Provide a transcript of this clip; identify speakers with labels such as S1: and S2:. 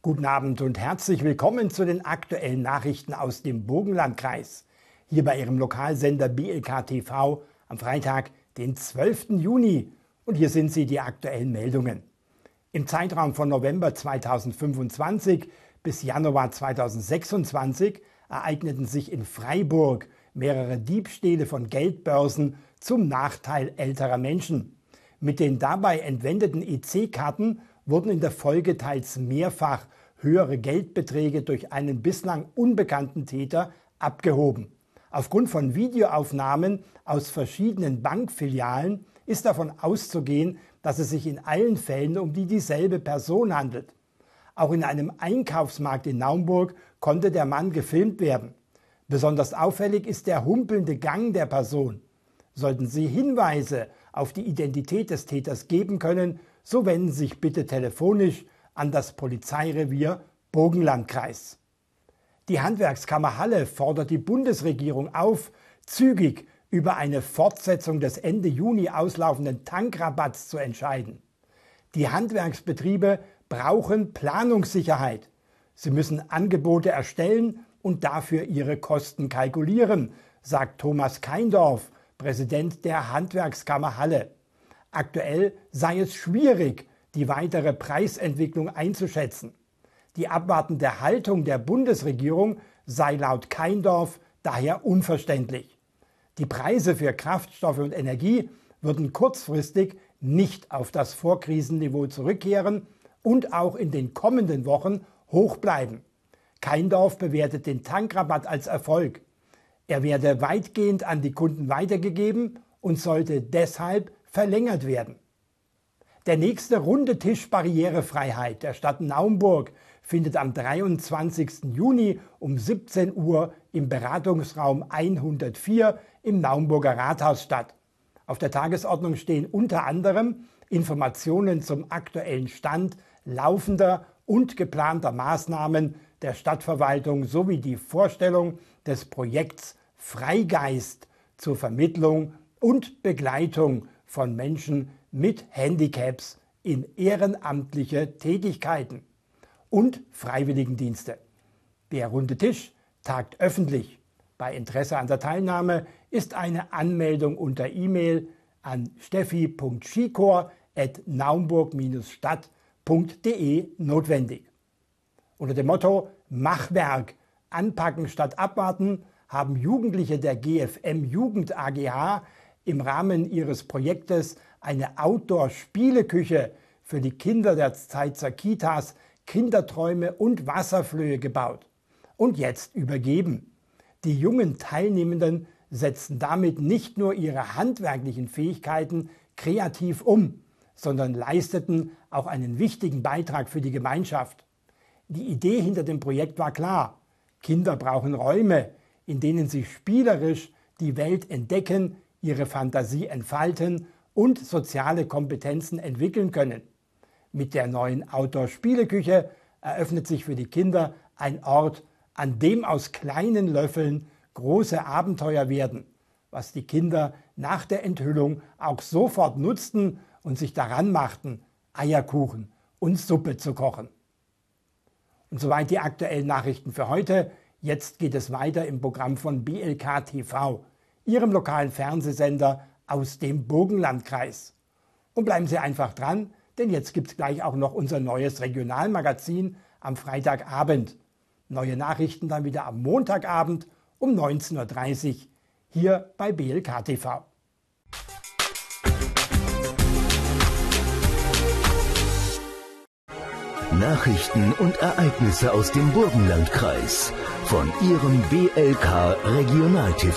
S1: Guten Abend und herzlich willkommen zu den aktuellen Nachrichten aus dem Burgenlandkreis. Hier bei Ihrem Lokalsender BLK TV am Freitag, den 12. Juni. Und hier sind sie, die aktuellen Meldungen. Im Zeitraum von November 2025 bis Januar 2026 ereigneten sich in Freiburg mehrere Diebstähle von Geldbörsen zum Nachteil älterer Menschen. Mit den dabei entwendeten EC-Karten wurden in der Folge teils mehrfach höhere Geldbeträge durch einen bislang unbekannten Täter abgehoben. Aufgrund von Videoaufnahmen aus verschiedenen Bankfilialen ist davon auszugehen, dass es sich in allen Fällen um dieselbe Person handelt. Auch in einem Einkaufsmarkt in Naumburg konnte der Mann gefilmt werden. Besonders auffällig ist der humpelnde Gang der Person. Sollten Sie Hinweise auf die Identität des Täters geben können, so wenden Sie sich bitte telefonisch an das Polizeirevier Burgenlandkreis. Die Handwerkskammer Halle fordert die Bundesregierung auf, zügig über eine Fortsetzung des Ende Juni auslaufenden Tankrabatts zu entscheiden. Die Handwerksbetriebe brauchen Planungssicherheit. Sie müssen Angebote erstellen und dafür ihre Kosten kalkulieren, sagt Thomas Keindorf, Präsident der Handwerkskammer Halle. Aktuell sei es schwierig, die weitere Preisentwicklung einzuschätzen. Die abwartende Haltung der Bundesregierung sei laut Keindorf daher unverständlich. Die Preise für Kraftstoffe und Energie würden kurzfristig nicht auf das Vorkrisenniveau zurückkehren und auch in den kommenden Wochen hoch bleiben. Keindorf bewertet den Tankrabatt als Erfolg. Er werde weitgehend an die Kunden weitergegeben und sollte deshalb verlängert werden. Der nächste runde Tisch Barrierefreiheit der Stadt Naumburg findet am 23. Juni um 17 Uhr im Beratungsraum 104 im Naumburger Rathaus statt. Auf der Tagesordnung stehen unter anderem Informationen zum aktuellen Stand laufender und geplanter Maßnahmen der Stadtverwaltung sowie die Vorstellung des Projekts Freigeist zur Vermittlung und Begleitung von Menschen mit Handicaps in ehrenamtliche Tätigkeiten und Freiwilligendienste. Der runde Tisch tagt öffentlich. Bei Interesse an der Teilnahme ist eine Anmeldung unter E-Mail an steffi.schikor@naumburg-stadt.de notwendig. Unter dem Motto Machwerk, anpacken statt abwarten haben Jugendliche der GFM Jugend AGH im Rahmen ihres Projektes eine Outdoor-Spieleküche für die Kinder der Zeitzer Kitas, Kinderträume und Wasserflöhe gebaut und jetzt übergeben. Die jungen Teilnehmenden setzen damit nicht nur ihre handwerklichen Fähigkeiten kreativ um, sondern leisteten auch einen wichtigen Beitrag für die Gemeinschaft. Die Idee hinter dem Projekt war klar: Kinder brauchen Räume, in denen sie spielerisch die Welt entdecken, ihre Fantasie entfalten und soziale Kompetenzen entwickeln können. Mit der neuen Outdoor-Spieleküche eröffnet sich für die Kinder ein Ort, an dem aus kleinen Löffeln große Abenteuer werden, was die Kinder nach der Enthüllung auch sofort nutzten und sich daran machten, Eierkuchen und Suppe zu kochen. Und soweit die aktuellen Nachrichten für heute. Jetzt geht es weiter im Programm von BLK TV, Ihrem lokalen Fernsehsender aus dem Burgenlandkreis. Und bleiben Sie einfach dran, denn jetzt gibt es gleich auch noch unser neues Regionalmagazin am Freitagabend. Neue Nachrichten dann wieder am Montagabend um 19:30 Uhr hier bei BLK TV.
S2: Nachrichten und Ereignisse aus dem Burgenlandkreis von Ihrem BLK Regional TV.